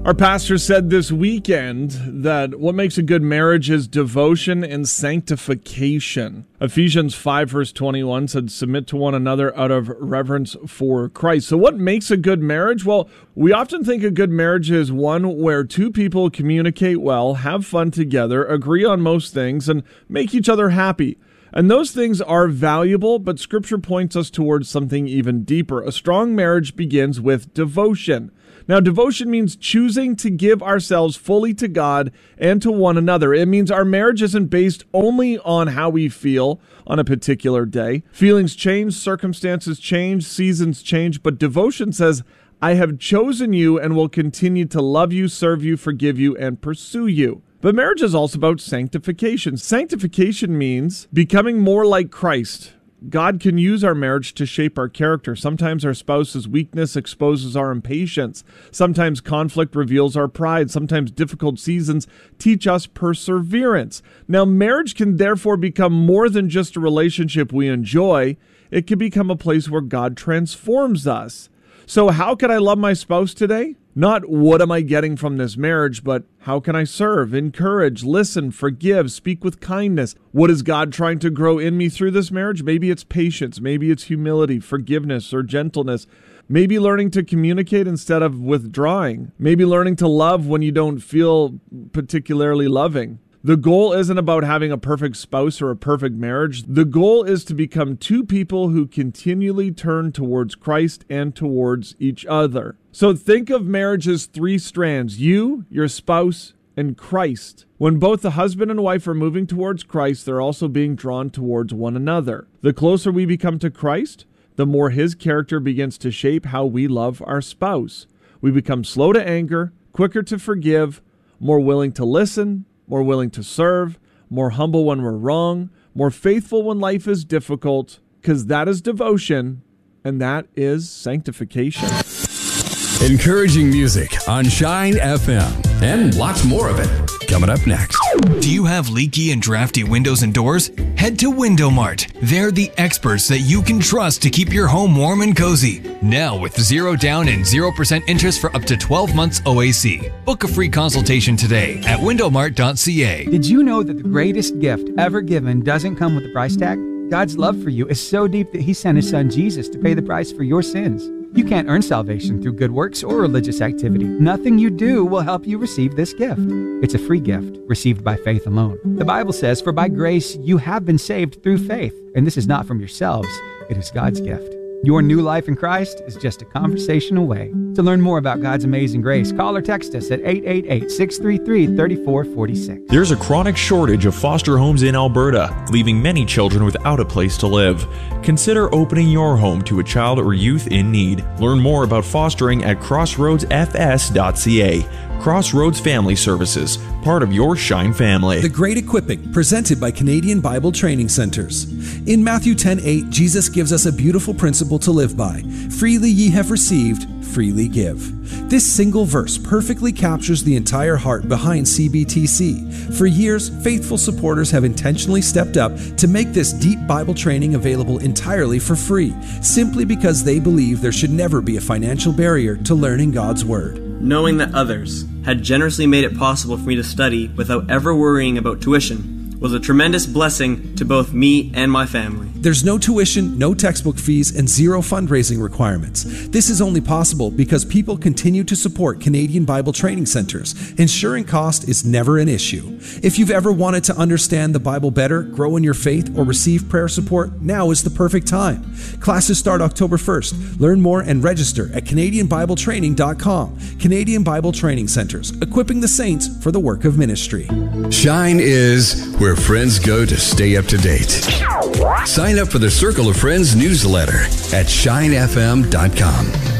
Our pastor said this weekend that what makes a good marriage is devotion and sanctification. Ephesians 5 verse 21 said, submit to one another out of reverence for Christ. So what makes a good marriage? Well, we often think a good marriage is one where two people communicate well, have fun together, agree on most things, and make each other happy. And those things are valuable, but Scripture points us towards something even deeper. A strong marriage begins with devotion. Now, devotion means choosing to give ourselves fully to God and to one another. It means our marriage isn't based only on how we feel on a particular day. Feelings change, circumstances change, seasons change, but devotion says, I have chosen you and will continue to love you, serve you, forgive you, and pursue you. But marriage is also about sanctification. Sanctification means becoming more like Christ. God can use our marriage to shape our character. Sometimes our spouse's weakness exposes our impatience. Sometimes conflict reveals our pride. Sometimes difficult seasons teach us perseverance. Now, marriage can therefore become more than just a relationship we enjoy. It can become a place where God transforms us. So how can I love my spouse today? Not what am I getting from this marriage, but how can I serve, encourage, listen, forgive, speak with kindness? What is God trying to grow in me through this marriage? Maybe it's patience, maybe it's humility, forgiveness, or gentleness. Maybe learning to communicate instead of withdrawing. Maybe learning to love when you don't feel particularly loving. The goal isn't about having a perfect spouse or a perfect marriage. The goal is to become two people who continually turn towards Christ and towards each other. So think of marriage as three strands: you, your spouse, and Christ. When both the husband and wife are moving towards Christ, they're also being drawn towards one another. The closer we become to Christ, the more his character begins to shape how we love our spouse. We become slow to anger, quicker to forgive, more willing to listen, more willing to serve, more humble when we're wrong, more faithful when life is difficult, because that is devotion, and that is sanctification. Encouraging music on Shine FM, and lots more of it coming up next. Do you have leaky and drafty windows and doors? Head to Window Mart. They're the experts that you can trust to keep your home warm and cozy. Now with 0 down and 0% interest for up to 12 months OAC. Book a free consultation today at windowmart.ca. Did you know that the greatest gift ever given doesn't come with a price tag? God's love for you is so deep that he sent his son Jesus to pay the price for your sins. You can't earn salvation through good works or religious activity. Nothing you do will help you receive this gift. It's a free gift received by faith alone. The Bible says, "For by grace you have been saved through faith." And this is not from yourselves, it is God's gift. Your new life in Christ is just a conversation away. To learn more about God's amazing grace, call or text us at 888-633-3446. There's a chronic shortage of foster homes in Alberta, leaving many children without a place to live. Consider opening your home to a child or youth in need. Learn more about fostering at crossroadsfs.ca. Crossroads Family Services, part of your Shine family. The Great Equipping, presented by Canadian Bible Training Centers. In Matthew 10:8, Jesus gives us a beautiful principle to live by. Freely ye have received, freely give. This single verse perfectly captures the entire heart behind CBTC. For years, faithful supporters have intentionally stepped up to make this deep Bible training available entirely for free, simply because they believe there should never be a financial barrier to learning God's Word. Knowing that others had generously made it possible for me to study without ever worrying about tuition was a tremendous blessing to both me and my family. There's no tuition, no textbook fees, and zero fundraising requirements. This is only possible because people continue to support Canadian Bible Training Centers. Ensuring cost is never an issue. If you've ever wanted to understand the Bible better, grow in your faith, or receive prayer support, now is the perfect time. Classes start October 1st. Learn more and register at CanadianBibleTraining.com. Canadian Bible Training Centers, equipping the saints for the work of ministry. Shine is where friends go to stay up to date. Sign up for the Circle of Friends newsletter at shinefm.com.